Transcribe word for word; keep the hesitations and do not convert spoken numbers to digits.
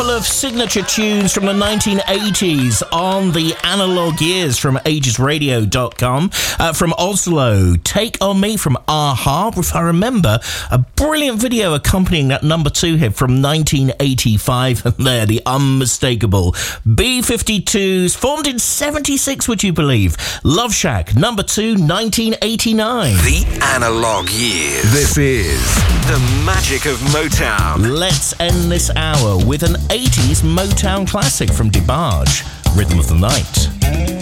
couple of signature tunes from the nineteen eighties on the Analog Years from ages radio dot com. Uh, from Oslo, Take On Me from a-ha, if I remember, a brilliant video accompanying that number two hit from nineteen eighty-five. And there, the unmistakable B fifty-twos, formed in seventy-six, would you believe? Love Shack, number two, nineteen eighty-nine. The Analog Years. This is the magic of Motown. Let's end this hour with an eighties Motown classic from DeBarge, Rhythm of the Night.